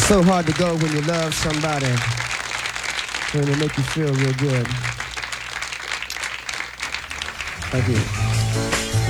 So hard to go when you love somebody, when they make you feel real good. Thank you.